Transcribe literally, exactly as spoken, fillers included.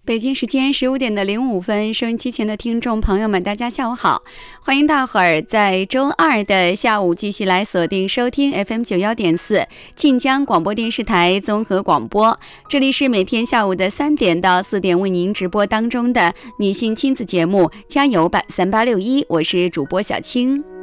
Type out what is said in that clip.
北京时间十五点的零五分，收音机前的听众朋友们，大家下午好！欢迎大伙儿在周二的下午继续来锁定收听 F M 九十一点四晋江广播电视台综合广播。这里是每天下午的三点到四点为您直播当中的女性亲子节目《加油吧三八六一》，我是主播小青。